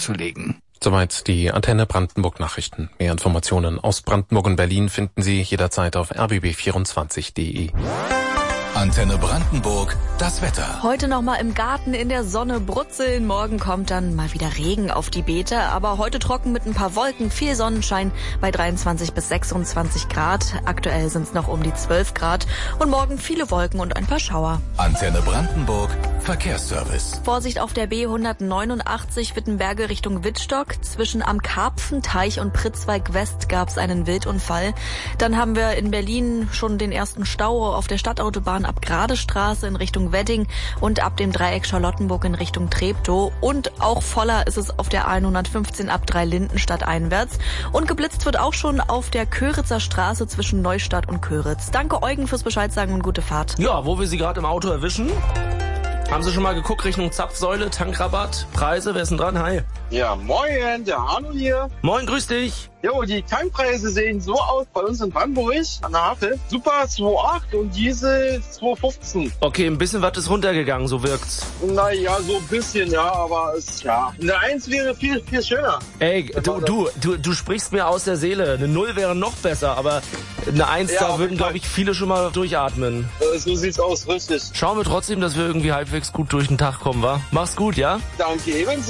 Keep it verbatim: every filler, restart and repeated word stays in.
zu legen. Soweit die Antenne Brandenburg Nachrichten. Mehr Informationen aus Brandenburg und Berlin finden Sie jederzeit auf r b b vierundzwanzig punkt d e. Antenne Brandenburg, das Wetter. Heute noch mal im Garten in der Sonne brutzeln. Morgen kommt dann mal wieder Regen auf die Beete. Aber heute trocken mit ein paar Wolken, viel Sonnenschein bei dreiundzwanzig bis sechsundzwanzig Grad. Aktuell sind es noch um die zwölf Grad. Und morgen viele Wolken und ein paar Schauer. Antenne Brandenburg, Verkehrsservice. Vorsicht auf der B hundertneunundachtzig Wittenberge Richtung Wittstock. Zwischen am Karpfenteich und Pritzwalk West gab es einen Wildunfall. Dann haben wir in Berlin schon den ersten Stau auf der Stadtautobahn ab Gradestraße in Richtung Wedding und ab dem Dreieck Charlottenburg in Richtung Treptow. Und auch voller ist es auf der A hundertfünfzehn ab Dreilindenstadt einwärts. Und geblitzt wird auch schon auf der Köritzer Straße zwischen Neustadt und Köritz. Danke Eugen fürs Bescheid sagen und gute Fahrt. Ja, wo wir Sie gerade im Auto erwischen. Haben Sie schon mal geguckt Richtung Zapfsäule, Tankrabatt, Preise? Wer ist denn dran? Hi. Ja, moin, der Arno hier. Moin, grüß dich. Jo, die Tankpreise sehen so aus bei uns in Brandenburg an der Havel. Super zwei Komma acht und Diesel zwei Komma fünfzehn. Okay, ein bisschen was ist runtergegangen, so wirkt's. Naja, so ein bisschen, ja, aber es, ja. Eine Eins wäre viel, viel schöner. Ey, du, du, du, du sprichst mir aus der Seele. Eine Null wäre noch besser, aber eine Eins, ja, da würden, glaube ich, viele schon mal durchatmen. Äh, so sieht's aus, richtig. Schauen wir trotzdem, dass wir irgendwie halbwegs gut durch den Tag kommen, wa? Mach's gut, ja? Danke ebenso.